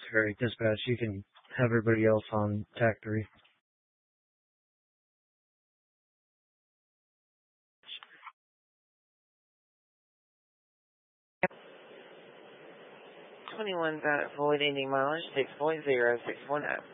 Alright, dispatch, you can have everybody else on TAC 3. Void ending mileage 6.0610.